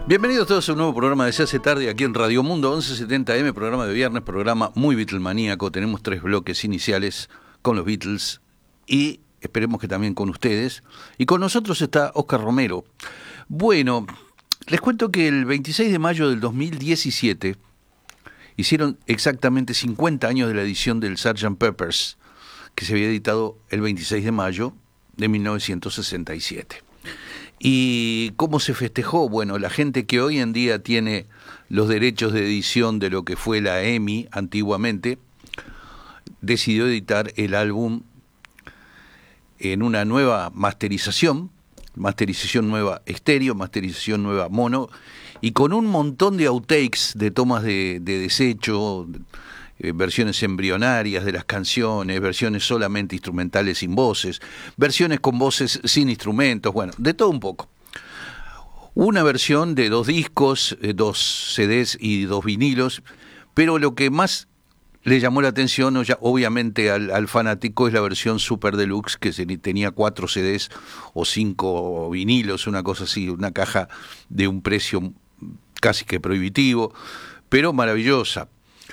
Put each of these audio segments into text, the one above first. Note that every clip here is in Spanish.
Bienvenidos todos a un nuevo programa de Se hace tarde aquí en Radio Mundo 1170M, programa de viernes, programa muy Beatlemaníaco. Tenemos 3 bloques iniciales con los Beatles y esperemos que también con ustedes. Y con nosotros está Oscar Romero. Bueno, les cuento que el 26 de mayo del 2017 hicieron exactamente 50 años de la edición del Sgt. Pepper's, que se había editado el 26 de mayo de 1967. ¿Y cómo se festejó? Bueno, la gente que hoy en día tiene los derechos de edición de lo que fue la EMI antiguamente, decidió editar el álbum en una nueva masterización nueva estéreo, masterización nueva mono, y con un montón de outtakes, de tomas de desecho, versiones embrionarias de las canciones, versiones solamente instrumentales sin voces, versiones con voces sin instrumentos, bueno, de todo un poco. Una versión de 2 discos, 2 CDs y 2 vinilos, pero lo que más le llamó la atención, obviamente, al fanático es la versión Super Deluxe, que tenía 4 CDs o 5 vinilos, una cosa así, una caja de un precio casi que prohibitivo, pero maravillosa.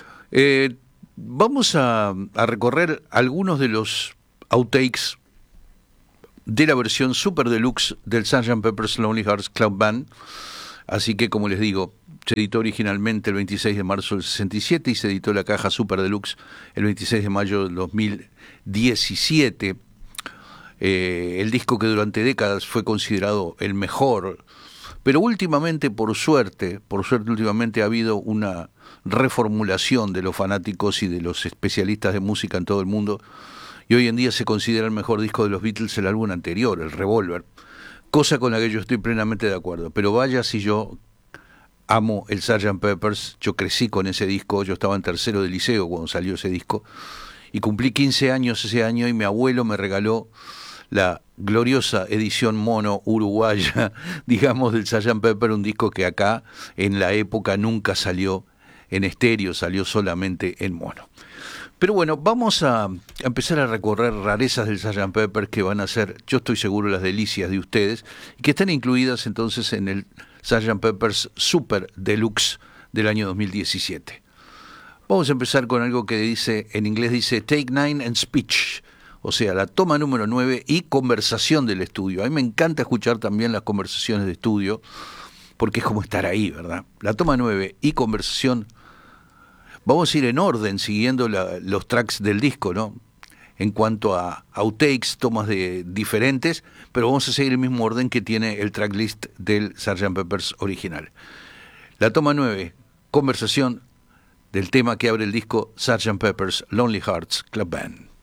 Vamos a recorrer algunos de los outtakes de la versión Super Deluxe del Sgt. Pepper's Lonely Hearts Club Band. Así que, como les digo, se editó originalmente el 26 de marzo del 67 y se editó la caja Super Deluxe el 26 de mayo del 2017. El disco que durante décadas fue considerado el mejor, pero últimamente, por suerte últimamente ha habido una reformulación de los fanáticos y de los especialistas de música en todo el mundo, y hoy en día se considera el mejor disco de los Beatles el álbum anterior, el Revolver, cosa con la que yo estoy plenamente de acuerdo. Pero vaya si yo amo el Sgt. Pepper's, yo crecí con ese disco, yo estaba en tercero de liceo cuando salió ese disco, y cumplí 15 años ese año, y mi abuelo me regaló la gloriosa edición mono uruguaya, digamos, del Sgt. Pepper, un disco que acá en la época nunca salió en estéreo, salió solamente en mono. Pero bueno, vamos a empezar a recorrer rarezas del Sgt. Pepper que van a ser, yo estoy seguro, las delicias de ustedes, y que están incluidas entonces en el Sgt. Pepper's Super Deluxe del año 2017. Vamos a empezar con algo que dice, en inglés dice Take 9 and Speech, o sea, la toma número 9 y conversación del estudio. A mí me encanta escuchar también las conversaciones de estudio, porque es como estar ahí, ¿verdad? La toma 9 y conversación. Vamos a ir en orden, siguiendo los tracks del disco, ¿no? En cuanto a outtakes, tomas de diferentes, pero vamos a seguir el mismo orden que tiene el tracklist del Sgt. Pepper's original. La toma 9, conversación del tema que abre el disco Sgt. Pepper's Lonely Hearts Club Band.